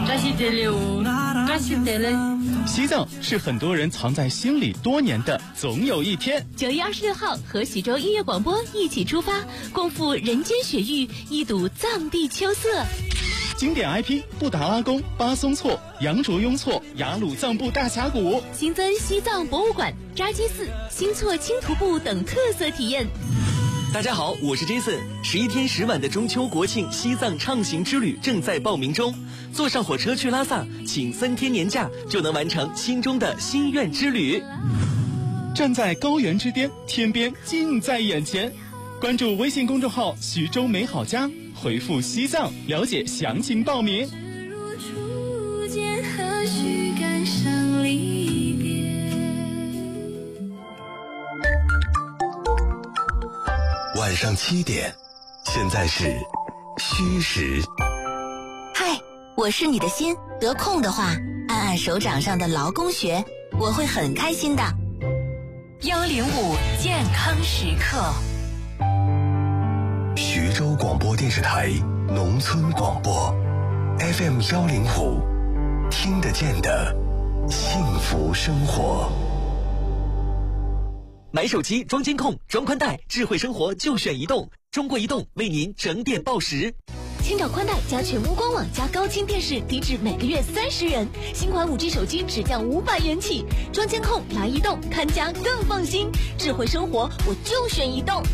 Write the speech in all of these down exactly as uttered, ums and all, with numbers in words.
感谢得了，感谢得了。 西藏是很多人藏在心里多年的总有一天。 九月二十六号，和徐州音乐广播一起出发，共赴人间雪域，一睹藏地秋色。 经典 I P 布达拉宫、巴松措、羊卓雍措、雅鲁藏布大峡谷， 新增西藏博物馆、扎基寺、新措青徒步等特色体验。 大家好，我是 Jason。十一天十晚的中秋国庆西藏畅行之旅正在报名中，坐上火车去拉萨，请三天年假就能完成心中的心愿之旅。 站在高原之巅，天边近在眼前。关注微信公众号徐州美好家，回复西藏了解详情报名。 晚上七点，现在是虚时。 嗨，我是你的心，得空的话按按手掌上的劳宫穴，我会很开心的。 幺零五健康时刻， 徐州广播电视台农村广播 F M 幺零五，听得见的幸福生活。 买手机装监控、装宽带，智慧生活就选移动。中国移动为您整点报时。 千兆宽带加全屋光网加高清电视，低至每个月三十元。新款五 G 手机只降五百元起。装监控来移动，看家更放心。智慧生活我就选移动。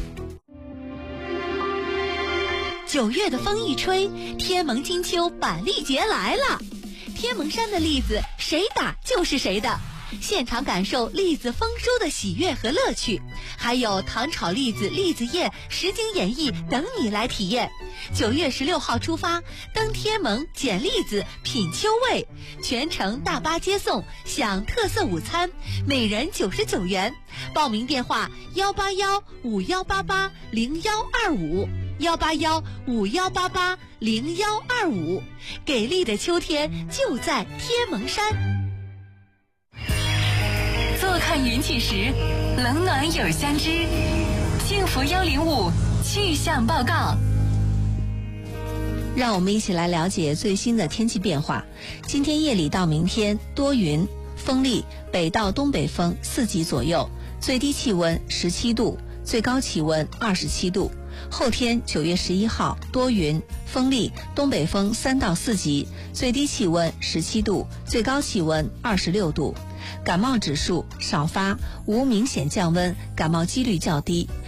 九月的风一吹，天蒙金秋板栗节来了。天蒙山的栗子，谁打就是谁的。现场感受栗子丰收的喜悦和乐趣，还有糖炒栗子、栗子宴、实景演绎等你来体验。九月十六号出发，登天蒙捡栗子品秋味，全程大巴接送，享特色午餐，每人九十九元。报名电话幺八幺五幺八八零幺二五幺八幺五幺八八零幺二五。给力的秋天就在天蒙山。 坐看云起时，冷暖有相知。幸福幺零五气象报告。 让我们一起来了解最新的天气变化。今天夜里到明天多云，风力北到东北风四级左右，最低气温十七度，最高气温二十七度。后天九月十一号多云，风力东北风三到四级，最低气温十七度，最高气温二十六度。感冒指数少发，无明显降温，感冒几率较低。